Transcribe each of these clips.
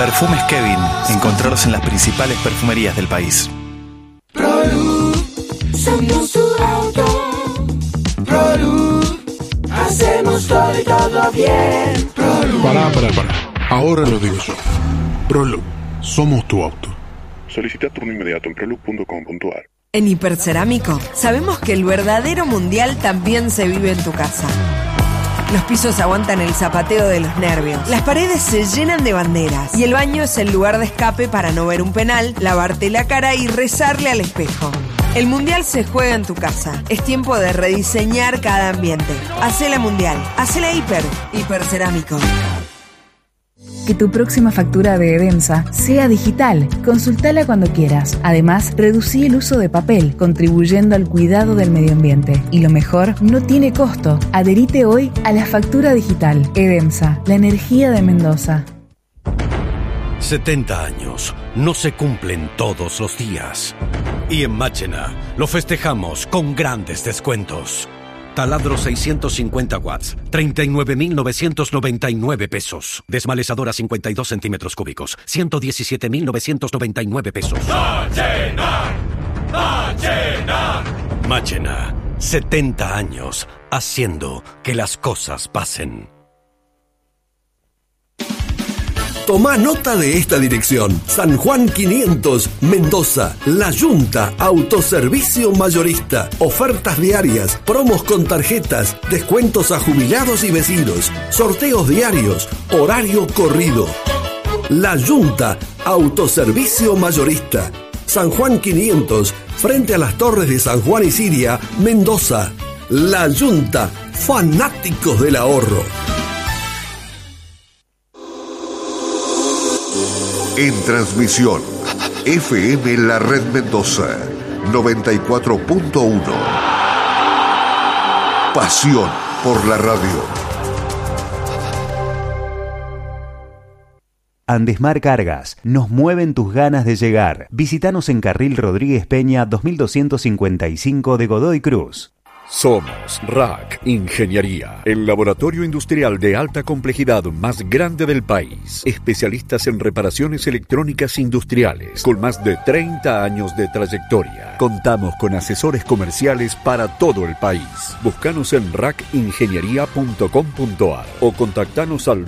Perfumes Kevin. Encontrarlos en las principales perfumerías del país. ProLuz, somos tu auto. ProLuz, hacemos todo bien. ProLuz. Pará. Ahora lo digo yo. ProLuz, somos tu auto. Solicita turno inmediato en proluz.com.ar. En Hipercerámico sabemos que el verdadero mundial también se vive en tu casa. Los pisos aguantan el zapateo de los nervios. Las paredes se llenan de banderas. Y el baño es el lugar de escape para no ver un penal, lavarte la cara y rezarle al espejo. El mundial se juega en tu casa. Es tiempo de rediseñar cada ambiente. Hacela mundial. Hacela Hipercerámico. Que tu próxima factura de Edemsa sea digital. Consultala cuando quieras. Además, reducí el uso de papel, contribuyendo al cuidado del medio ambiente. Y lo mejor, no tiene costo. Adherite hoy a la factura digital. Edemsa, la energía de Mendoza. 70 años no se cumplen todos los días. Y en Máchena lo festejamos con grandes descuentos. Taladro 650 watts, 39.999 pesos. Desmalezadora 52 centímetros cúbicos, 117.999 pesos. ¡Máchena! ¡Máchena! Máchena, 70 años haciendo que las cosas pasen. Tomá nota de esta dirección. San Juan 500, Mendoza. La Yunta, autoservicio mayorista. Ofertas diarias, promos con tarjetas, descuentos a jubilados y vecinos, sorteos diarios, horario corrido. La Yunta, autoservicio mayorista. San Juan 500, frente a las torres de San Juan y Siria, Mendoza. La Yunta, fanáticos del ahorro. En transmisión, FM La Red Mendoza, 94.1. Pasión por la radio. Andesmar Cargas, nos mueven tus ganas de llegar. Visítanos en Carril Rodríguez Peña 2255 de Godoy Cruz. Somos RAC Ingeniería, el laboratorio industrial de alta complejidad más grande del país. Especialistas en reparaciones electrónicas industriales, con más de 30 años de trayectoria. Contamos con asesores comerciales para todo el país. Búscanos en racingeniería.com.ar o contactanos al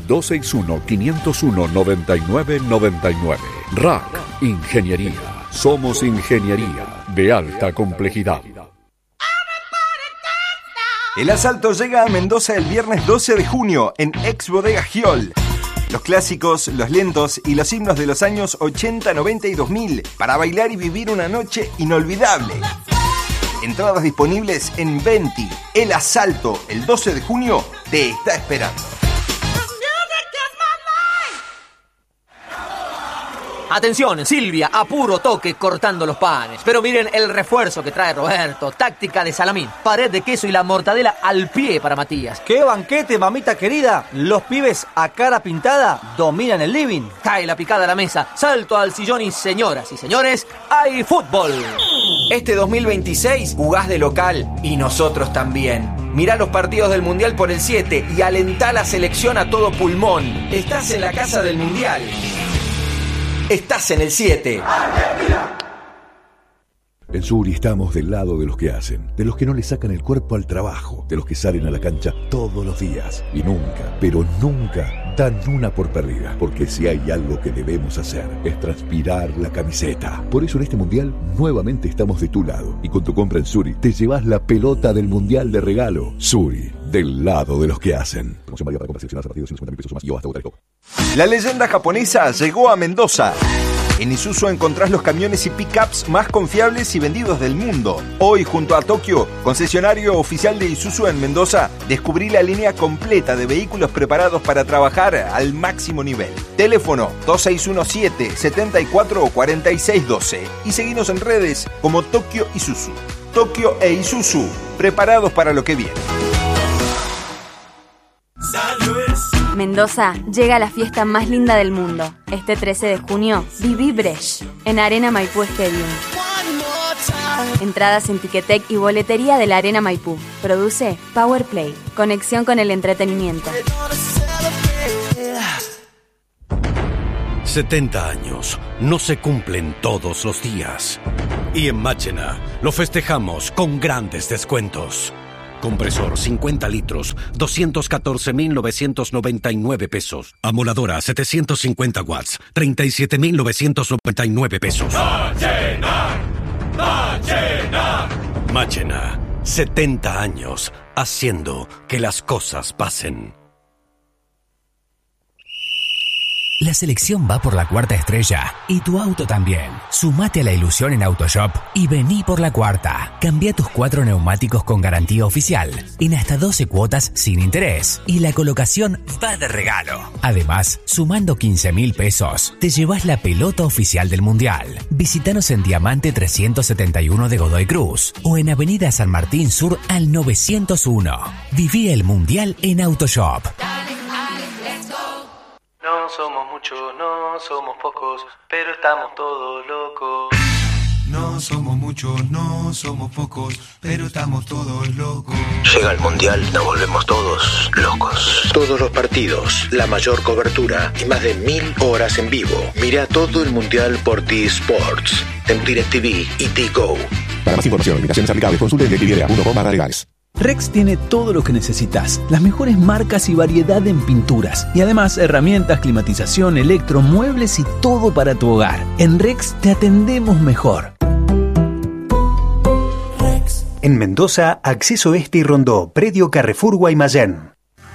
261-501-9999. RAC Ingeniería. Somos ingeniería de alta complejidad. El asalto llega a Mendoza el viernes 12 de junio en Ex Bodega Giol. Los clásicos, los lentos y los himnos de los años 80, 90 y 2000 para bailar y vivir una noche inolvidable. Entradas disponibles en Venti. El asalto el 12 de junio te está esperando. Atención, Silvia, a puro toque cortando los panes. Pero miren el refuerzo que trae Roberto. Táctica de salamín, pared de queso y la mortadela al pie para Matías. ¡Qué banquete, mamita querida! Los pibes a cara pintada dominan el living. Cae la picada a la mesa, salto al sillón y señoras y señores, hay fútbol. Este 2026 jugás de local y nosotros también. Mirá los partidos del Mundial por el 7 y alentá la selección a todo pulmón. Estás en la casa del Mundial. Estás en el 7. En Suri estamos del lado de los que hacen, de los que no le sacan el cuerpo al trabajo, de los que salen a la cancha todos los días y nunca, pero nunca dan una por perdida, porque si hay algo que debemos hacer es transpirar la camiseta. Por eso en este mundial nuevamente estamos de tu lado y con tu compra en Suri te llevas la pelota del mundial de regalo. Suri, del lado de los que hacen. Promoción válida para compras seleccionadas a partir de 150.000 pesos más y hasta votar. La leyenda japonesa llegó a Mendoza. En Isuzu encontrás los camiones y pickups más confiables y vendidos del mundo. Hoy, junto a Tokio, concesionario oficial de Isuzu en Mendoza, descubrí la línea completa de vehículos preparados para trabajar al máximo nivel. Teléfono 2617-744612 y seguinos en redes como Tokio Isuzu. Tokio e Isuzu, preparados para lo que viene. Mendoza llega a la fiesta más linda del mundo. Este 13 de junio, viví Bresh, en Arena Maipú Stadium. Entradas en Ticketek y boletería de la Arena Maipú. Produce Powerplay, conexión con el entretenimiento. 70 años no se cumplen todos los días. Y en Máchena lo festejamos con grandes descuentos. Compresor 50 litros, 214.999 pesos. Amoladora 750 watts, 37.999 pesos. ¡Máchena! ¡Máchena! Máchena, 70 años haciendo que las cosas pasen. La selección va por la cuarta estrella y tu auto también. Sumate a la ilusión en Autoshop y vení por la cuarta. Cambia tus 4 neumáticos con garantía oficial en hasta 12 cuotas sin interés y la colocación va de regalo. Además, sumando 15.000 pesos, te llevas la pelota oficial del Mundial. Visítanos en Diamante 371 de Godoy Cruz o en Avenida San Martín Sur al 901. Viví el Mundial en Autoshop. No somos muchos, no somos pocos, pero estamos todos locos. No somos muchos, no somos pocos, pero estamos todos locos. Llega el Mundial, nos volvemos todos locos. Todos los partidos, la mayor cobertura y más de 1000 horas en vivo. Mira todo el Mundial por T-Sports, en DirecTV y T-Go. Para más información, limitaciones aplicables, consulte en DirecTV.com/legales. Rex tiene todo lo que necesitas, las mejores marcas y variedad en pinturas, y además herramientas, climatización, electro, muebles y todo para tu hogar. En Rex te atendemos mejor. En Mendoza, Acceso Este y Rondó, Predio Carrefour Guaymallén.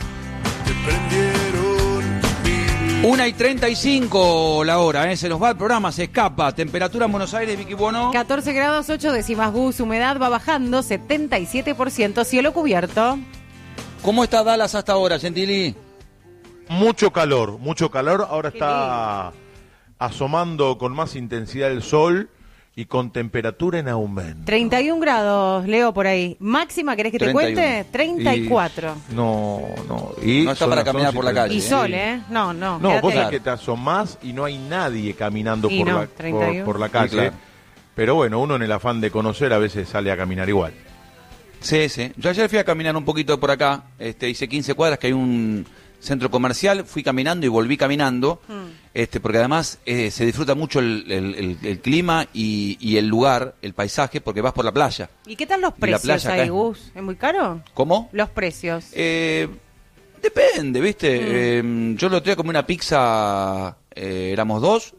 1:35 la hora, se nos va el programa, se escapa. Temperatura en Buenos Aires, Vicky Bono. 14 grados 8 décimas Gus, humedad va bajando, 77%, cielo cubierto. ¿Cómo está Dallas hasta ahora, Gentili? Mucho calor. Ahora está asomando con más intensidad el sol y con temperatura en aumento. 31 grados, Leo, por ahí. Máxima, ¿querés que 31. Te cuente? 34. No. Y no está para caminar por la calle. Y sol, No. No, vos sabés que te asomás y no hay nadie caminando por la calle. Sí, claro. Pero bueno, uno en el afán de conocer a veces sale a caminar igual. Sí. Yo ayer fui a caminar un poquito por acá. Hice 15 cuadras, que hay un centro comercial. Fui caminando y volví caminando. Porque además se disfruta mucho el clima y el lugar, el paisaje, porque vas por la playa. ¿Y qué tal los precios ahí, Gus? ¿Es muy caro? ¿Cómo? Los precios. Depende, ¿viste? Yo lo tenía como una pizza, éramos dos,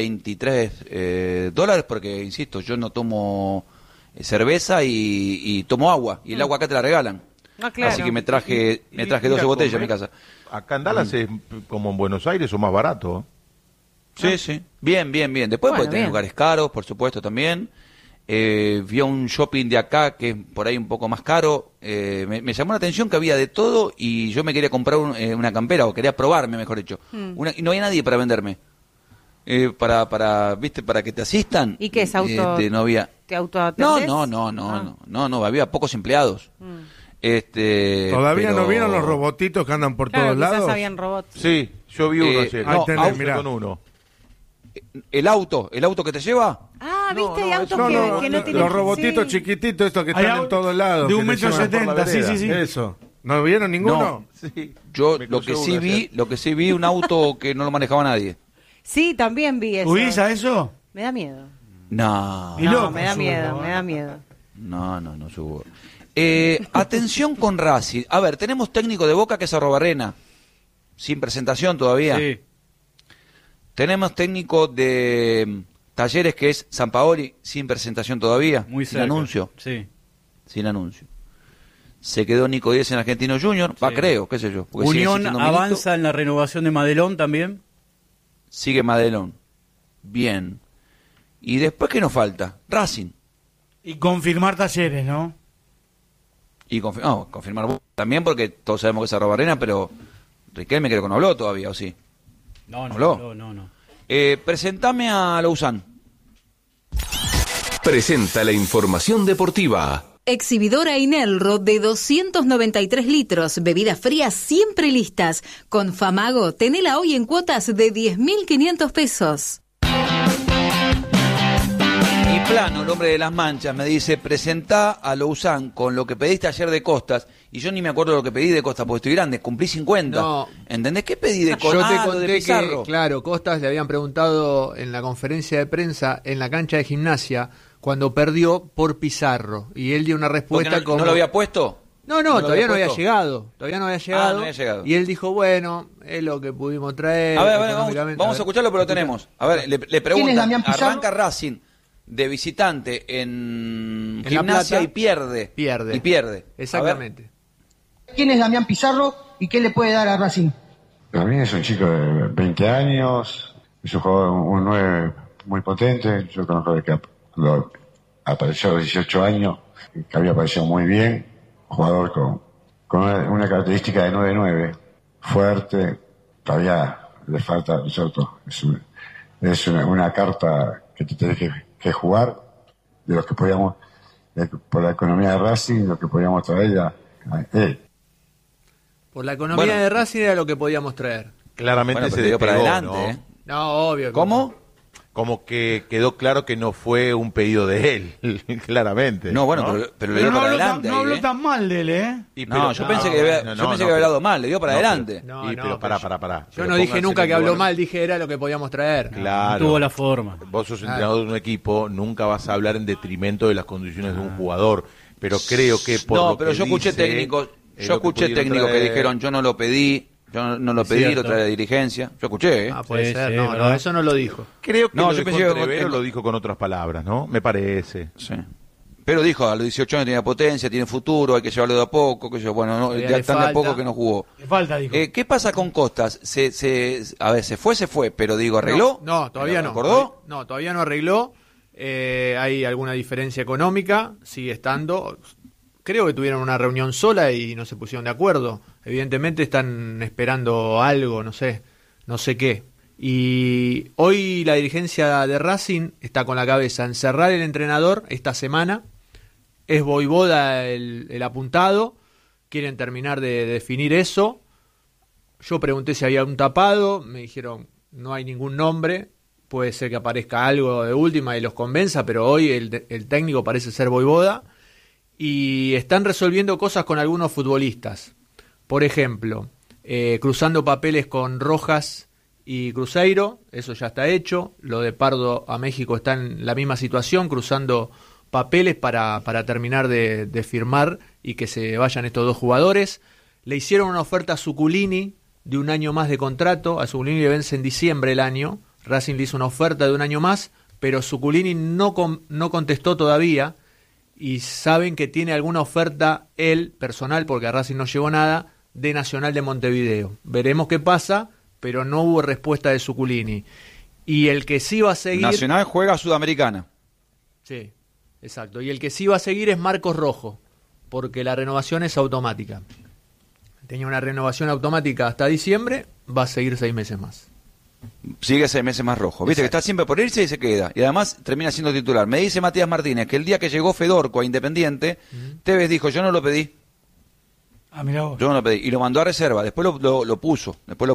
$23, porque, insisto, yo no tomo cerveza y tomo agua, y el agua acá te la regalan. Ah, claro. Así que me traje 12 botellas a mi casa. Acá en Dallas es como en Buenos Aires o más barato. Sí. Bien. Después puede tener lugares caros, por supuesto, también. Vi un shopping de acá que es por ahí un poco más caro. Me llamó la atención que había de todo y yo me quería comprar una campera, o quería probarme, mejor dicho. Y no había nadie para venderme. Para que te asistan. ¿Y qué es auto? No había. ¿Te autoatendés? No, había pocos empleados. ¿Todavía no vieron los robotitos que andan por todos lados? Quizás habían robots. Sí, yo vi uno ayer. Mirá. Con uno. ¿El auto que te lleva? Ah, ¿viste? Hay autos que no tienen... Los robotitos chiquititos, estos que están en todos lados. De 1,70 m, sí. Eso. ¿No vieron ninguno? No. Sí. Yo lo que sí vi, un auto que no lo manejaba nadie. Sí, también vi eso. ¿Huís a eso? Me da miedo. No, me da miedo. No subo. Atención con Racing. A ver, tenemos técnico de Boca que es Arrobarrena, sin presentación todavía. Sí. Tenemos técnico de Talleres que es Sampaoli, sin presentación todavía. Muy sin anuncio. Sí. Sin anuncio. Se quedó Nico Díez en Argentino Junior. Creo, qué sé yo. Unión avanza en la renovación de Madelón también. Sigue Madelón. Bien. ¿Y después qué nos falta? Racing. Y confirmar Talleres, ¿no? Y confirmar también, porque todos sabemos que es Arrobarrena, pero Riquelme creo que no habló todavía, ¿o sí? No. Presentame a Lausanne. Presenta la información deportiva. Exhibidora Inelro de 293 litros, bebidas frías siempre listas. Con Famago, tenela hoy en cuotas de 10.500 pesos. Y Plano, el hombre de las manchas, me dice, presentá a Lausanne con lo que pediste ayer de Costas y yo ni me acuerdo lo que pedí de Costa, porque estoy grande, cumplí 50. No. ¿Entendés? ¿Qué pedí de Costa? Yo te conté lo de Pizarro. que, claro, Costas le habían preguntado en la conferencia de prensa en la cancha de Gimnasia cuando perdió por Pizarro, y él dio una respuesta ¿No lo había puesto? No, todavía no había llegado. Todavía no había llegado. Y él dijo, bueno, es lo que pudimos traer. A ver, vamos a escucharlo, pero lo tenemos. A ver, le preguntan, arranca Racing de visitante en Gimnasia y pierde. Y pierde. Exactamente. ¿Quién es Damián Pizarro y qué le puede dar a Racing? También es un chico de 20 años, es un jugador, un 9 muy potente. Yo conozco de que cuando apareció a los 18 años, que había aparecido muy bien. Jugador con una característica de 9-9, fuerte, todavía le falta, es una carta que te tenés que jugar, de los que podíamos, por la economía de Racing, lo que podíamos traer a él. Por la economía de Racing era lo que podíamos traer. Claramente se dio para adelante, ¿no? No, obvio. ¿Cómo? Como que quedó claro que no fue un pedido de él, claramente. No, bueno, ¿no? pero le dio para adelante. No habló tan mal de él, ¿eh? Yo pensé que había hablado mal, le dio para adelante. Pero pará. Yo no dije nunca que habló mal, dije era lo que podíamos traer. Claro. Tuvo la forma. Vos sos entrenador de un equipo, nunca vas a hablar en detrimento de las condiciones de un jugador. Pero creo que por lo pero que yo escuché técnicos que dijeron, yo no lo pedí. Yo no lo pedí, lo trae la dirigencia. Yo escuché, ¿eh? Puede ser. No, eso no lo dijo. Creo que yo pensé que lo dijo con otras palabras, ¿no? Me parece. Sí. Pero dijo, a los 18 años tenía potencia, tiene futuro, hay que llevarlo de a poco, que yo, bueno, no, ya tan de a poco que no jugó. Le falta, dijo. ¿Qué pasa con Costas? A ver, se fue, pero digo, ¿arregló? No, todavía no. ¿Acordó? No, todavía no arregló. Hay alguna diferencia económica, sigue estando. Creo que tuvieron una reunión sola y no se pusieron de acuerdo. Evidentemente están esperando algo, no sé qué. Y hoy la dirigencia de Racing está con la cabeza en cerrar el entrenador esta semana. Es Voivoda el apuntado. Quieren terminar de definir eso. Yo pregunté si había un tapado. Me dijeron no hay ningún nombre. Puede ser que aparezca algo de última y los convenza, pero hoy el técnico parece ser Voivoda. Y están resolviendo cosas con algunos futbolistas. Por ejemplo, cruzando papeles con Rojas y Cruzeiro, eso ya está hecho. Lo de Pardo a México está en la misma situación, cruzando papeles para terminar de firmar y que se vayan estos dos jugadores. Le hicieron una oferta a Zuculini de un año más de contrato. A Zuculini le vence en diciembre el año. Racing le hizo una oferta de un año más, pero Zuculini no contestó todavía. Y saben que tiene alguna oferta él, personal, porque a Racing no llegó nada, de Nacional de Montevideo. Veremos qué pasa, pero no hubo respuesta de Zuculini. Y el que sí va a seguir... Nacional juega Sudamericana. Sí, exacto. Y el que sí va a seguir es Marcos Rojo, porque la renovación es automática. Tenía una renovación automática hasta diciembre, va a seguir 6 meses más. Sigue 6 meses más Rojo. Viste que está siempre por irse y se queda. Y además termina siendo titular. Me dice Matías Martínez que el día que llegó Fedorco a Independiente, Tevez dijo, yo no lo pedí. Mirá vos. Yo no lo pedí. Y lo mandó a reserva. Después lo puso.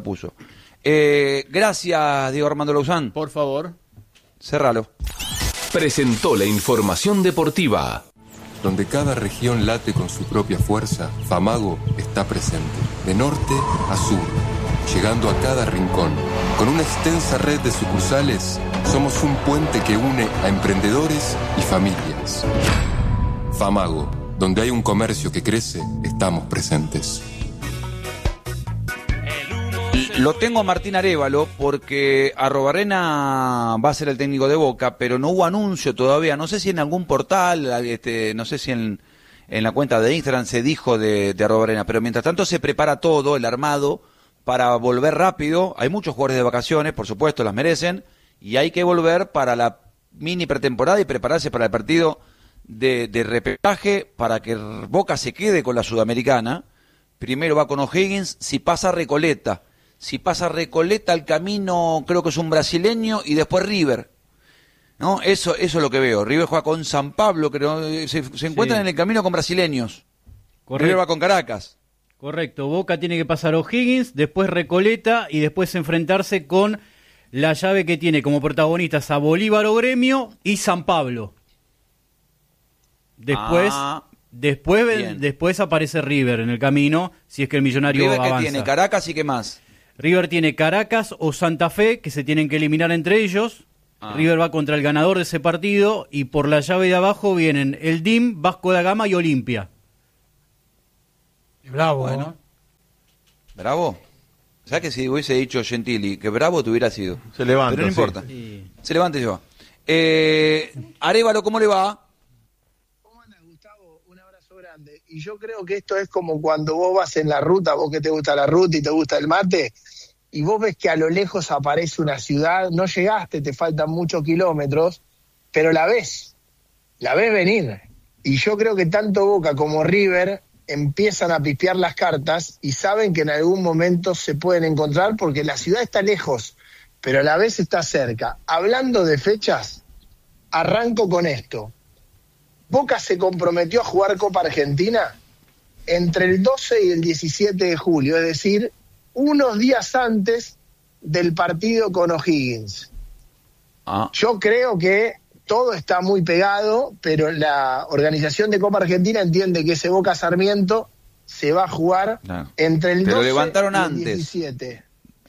Gracias, Diego Armando Lauzán. Por favor. Cerralo. Presentó la información deportiva. Donde cada región late con su propia fuerza, Famago está presente. De norte a sur, llegando a cada rincón. Con una extensa red de sucursales, somos un puente que une a emprendedores y familias. Famago, donde hay un comercio que crece, estamos presentes. Lo tengo a Martín Arévalo porque Arrobarrena va a ser el técnico de Boca, pero no hubo anuncio todavía. No sé si en algún portal, no sé si en la cuenta de Instagram se dijo de Arrobarrena, pero mientras tanto se prepara todo, el armado, para volver rápido. Hay muchos jugadores de vacaciones, por supuesto, las merecen, y hay que volver para la mini pretemporada y prepararse para el partido de repechaje para que Boca se quede con la Sudamericana. Primero va con O'Higgins, si pasa Recoleta. Si pasa Recoleta, el camino creo que es un brasileño y después River. ¿No? Eso es lo que veo. River juega con San Pablo, creo, se encuentran en el camino con brasileños. Correcto. River va con Caracas. Correcto, Boca tiene que pasar O'Higgins, después Recoleta y después enfrentarse con la llave que tiene como protagonistas a Bolívar o Gremio y San Pablo. Después Después aparece River en el camino, si es que el Millonario River avanza. ¿Qué tiene? ¿Caracas y qué más? River tiene Caracas o Santa Fe, que se tienen que eliminar entre ellos. River va contra el ganador de ese partido, y por la llave de abajo vienen el DIM, Vasco da Gama y Olimpia. Bravo, bueno. ¿Bravo? ¿Sabes que si hubiese dicho Gentili que Bravo te hubiera sido? Se levanta. Pero no importa. Sí. Se levanta y se va. Arévalo, ¿cómo le va? Y yo creo que esto es como cuando vos vas en la ruta, vos que te gusta la ruta y te gusta el mate, y vos ves que a lo lejos aparece una ciudad, no llegaste, te faltan muchos kilómetros, pero la ves venir. Y yo creo que tanto Boca como River empiezan a pispear las cartas y saben que en algún momento se pueden encontrar, porque la ciudad está lejos, pero a la vez está cerca. Hablando de fechas, arranco con esto. Boca se comprometió a jugar Copa Argentina entre el 12 y el 17 de julio, es decir, unos días antes del partido con O'Higgins. Yo creo que todo está muy pegado, pero la organización de Copa Argentina entiende que ese Boca Sarmiento se va a jugar entre el 12 levantaron y el antes. 17.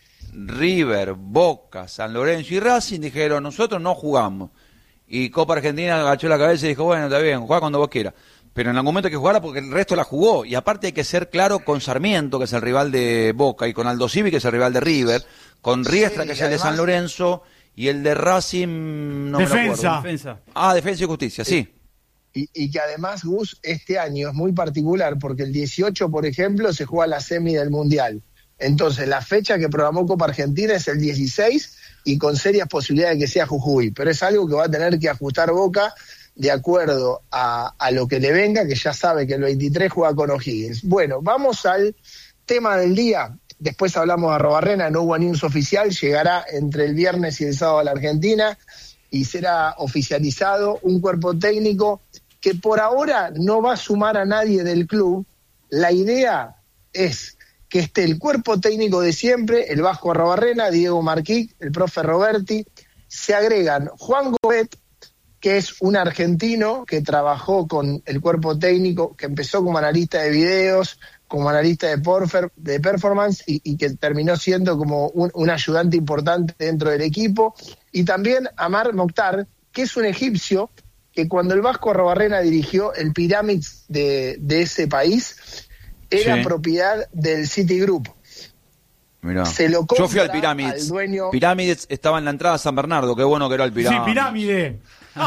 River, Boca, San Lorenzo y Racing dijeron, nosotros no jugamos. Y Copa Argentina agachó la cabeza y dijo, bueno, está bien, juega cuando vos quieras. Pero en algún momento hay que jugarla porque el resto la jugó. Y aparte hay que ser claro con Sarmiento, que es el rival de Boca, y con Aldo Civi, que es el rival de River, con Riestra, que es el de San Lorenzo, y el de Racing... No Defensa. Defensa y Justicia, sí. Y que además, Gus, este año es muy particular porque el 18, por ejemplo, se juega la semi del Mundial. Entonces, la fecha que programó Copa Argentina es el 16 y con serias posibilidades de que sea Jujuy. Pero es algo que va a tener que ajustar Boca de acuerdo a lo que le venga, que ya sabe que el 23 juega con O'Higgins. Bueno, vamos al tema del día. Después hablamos de Arrobarrena, no hubo news oficial, llegará entre el viernes y el sábado a la Argentina y será oficializado un cuerpo técnico que por ahora no va a sumar a nadie del club. La idea es que esté el cuerpo técnico de siempre, el Vasco Arrobarrena, Diego Marquic, el profe Roberti, se agregan Juan Gobet, que es un argentino que trabajó con el cuerpo técnico, que empezó como analista de videos, como analista de performance y que terminó siendo como un ayudante importante dentro del equipo, y también Amar Mokhtar, que es un egipcio que cuando el Vasco Arrobarrena dirigió el Pyramids de ese país, era propiedad del Citigroup. Mirá. Se lo compra. Yo fui al Pyramids. Dueño... Pyramids estaba en la entrada a San Bernardo, qué bueno que era el Pyramids. Sí, Pirámide.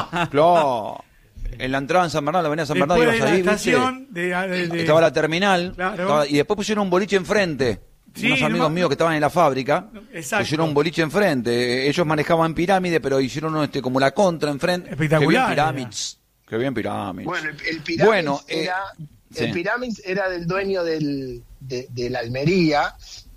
Claro. En la entrada en San Bernardo, la avenida San Bernardo, ibas ahí, ¿viste? Estaba la terminal, claro. Y después pusieron un boliche enfrente. Sí, unos amigos míos que estaban en la fábrica, pusieron un boliche enfrente. Ellos manejaban Pirámide, pero hicieron como la contra enfrente. Espectacular. Qué bien Pirámides. Bueno, el Pirámides el Pirámides era del dueño de la Almería,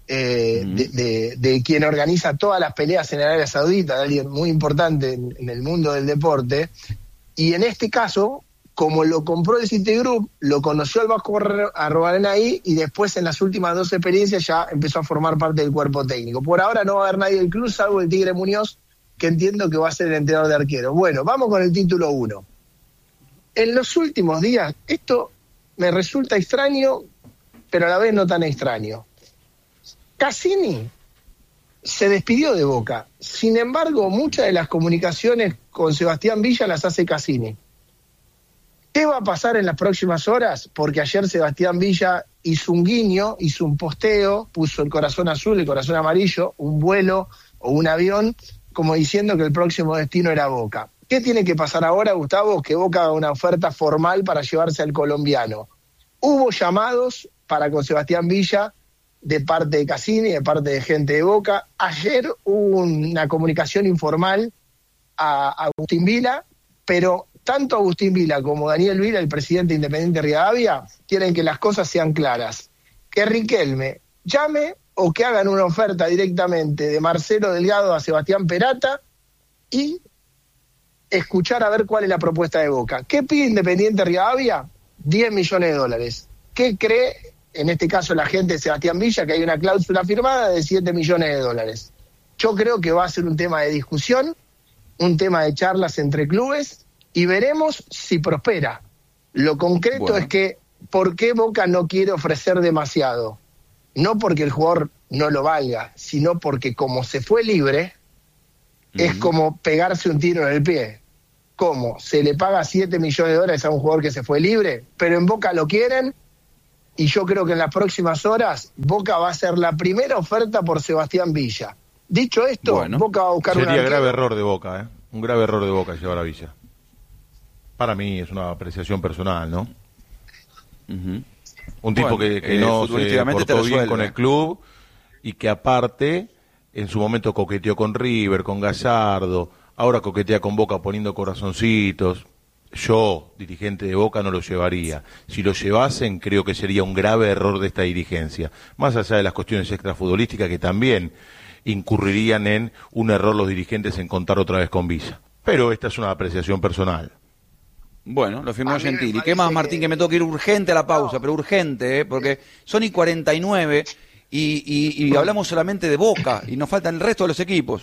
de quien organiza todas las peleas en Arabia Saudita, alguien muy importante en el mundo del deporte. Y en este caso, como lo compró el Citigroup, lo conoció el Vasco Arrobarrena ahí, y después en las últimas 2 experiencias ya empezó a formar parte del cuerpo técnico. Por ahora no va a haber nadie del club, salvo el Tigre Muñoz, que entiendo que va a ser el entrenador de arquero. Bueno, vamos con el título 1. En los últimos días, esto me resulta extraño, pero a la vez no tan extraño. Cassini se despidió de Boca. Sin embargo, muchas de las comunicaciones con Sebastián Villa las hace Cassini. ¿Qué va a pasar en las próximas horas? Porque ayer Sebastián Villa hizo un guiño, hizo un posteo, puso el corazón azul, el corazón amarillo, un vuelo o un avión, como diciendo que el próximo destino era Boca. ¿Qué tiene que pasar ahora, Gustavo? Que Boca haga una oferta formal para llevarse al colombiano. Hubo llamados para con Sebastián Villa de parte de Cassini, de parte de gente de Boca. Ayer hubo una comunicación informal a Agustín Vila, pero tanto Agustín Vila como Daniel Vila, el presidente Independiente Rivadavia, quieren que las cosas sean claras. Que Riquelme llame o que hagan una oferta directamente de Marcelo Delgado a Sebastián Perata y escuchar a ver cuál es la propuesta de Boca. ¿Qué pide Independiente Rivadavia? 10 millones de dólares. ¿Qué cree, en este caso, la gente de Sebastián Villa, que hay una cláusula firmada de 7 millones de dólares? Yo creo que va a ser un tema de discusión, un tema de charlas entre clubes, y veremos si prospera. Lo concreto es que, ¿por qué Boca no quiere ofrecer demasiado? No porque el jugador no lo valga, sino porque como se fue libre, es como pegarse un tiro en el pie. ¿Cómo? Se le paga $7 millones a un jugador que se fue libre, pero en Boca lo quieren, y yo creo que en las próximas horas Boca va a hacer la primera oferta por Sebastián Villa. Dicho esto, Boca va a buscar sería grave error de Boca, un grave error de Boca llevar a Villa. Para mí es una apreciación personal, ¿no? Un tipo que no se portó bien con el club y que aparte en su momento coqueteó con River, con Gallardo, ahora coquetea con Boca poniendo corazoncitos. Yo, dirigente de Boca, no lo llevaría. Si lo llevasen, creo que sería un grave error de esta dirigencia. Más allá de las cuestiones extrafutbolísticas que también incurrirían en un error los dirigentes en contar otra vez con Villa. Pero esta es una apreciación personal. Bueno, lo firmó Gentili. ¿Qué más, Martín? Que me tengo que ir urgente a la pausa, pero urgente, porque son y 49 y hablamos solamente de Boca y nos faltan el resto de los equipos.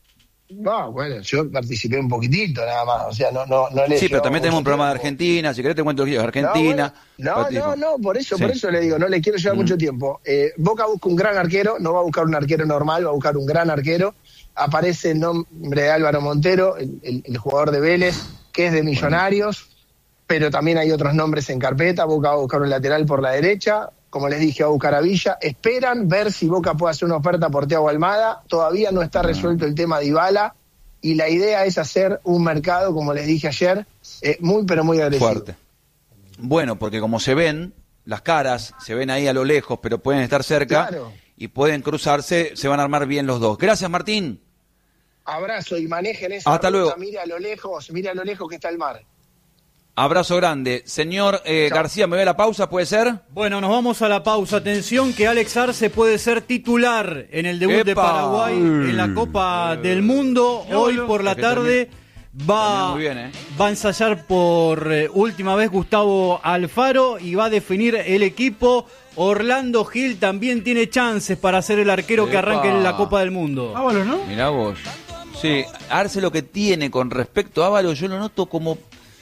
No, bueno, yo participé un poquitito nada más, o sea, no le. Sí, pero también tenemos un programa de Argentina, si querés te cuento de Argentina. No, por eso le digo, no le quiero llevar mucho tiempo. Boca busca un gran arquero, no va a buscar un arquero normal, va a buscar un gran arquero. Aparece el nombre de Álvaro Montero, el jugador de Vélez, que es de Millonarios, pero también hay otros nombres en carpeta. Boca va a buscar un lateral por la derecha, como les dije, va a buscar a Villa. Esperan ver si Boca puede hacer una oferta por Thiago Almada. Todavía no está resuelto el tema de Dybala, y la idea es hacer un mercado, como les dije ayer, muy pero muy agresivo. Fuerte. Bueno, porque como se ven, las caras se ven ahí a lo lejos, pero pueden estar cerca, y pueden cruzarse, se van a armar bien los dos. Gracias, Martín. Abrazo y manejen esa Hasta ruta. Luego. Mira a lo lejos que está el mar. Abrazo grande. Señor García, ¿me voy a la pausa? ¿Puede ser? Bueno, nos vamos a la pausa. Atención que Alex Arce puede ser titular en el debut de Paraguay en la Copa del Mundo. Hoy por la tarde va a ensayar por última vez Gustavo Alfaro y va a definir el equipo. Orlando Gil también tiene chances para ser el arquero que arranque en la Copa del Mundo. Ábalos, ¿no? Mirá vos. Sí, Arce lo que tiene con respecto a Ábalos, yo lo noto como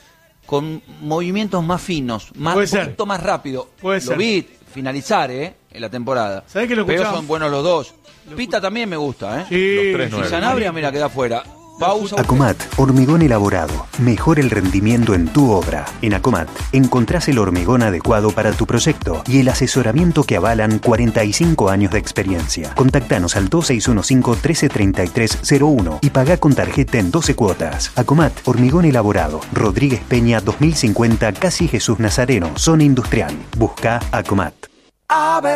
con movimientos más finos, un poquito más rápido. Lo vi finalizar en la temporada. ¿Sabés que lo escuchamos? Pero son buenos los dos. Pita también me gusta, Sí. Los 3-9. Y Sanabria, mira, queda afuera. Pausa. Acomat, hormigón elaborado. Mejora el rendimiento en tu obra. En Acomat encontrás el hormigón adecuado para tu proyecto y el asesoramiento que avalan 45 años de experiencia. Contactanos al 2615-133301 y pagá con tarjeta en 12 cuotas. Acomat, hormigón elaborado. Rodríguez Peña 2050, casi Jesús Nazareno, zona industrial. Busca Acomat.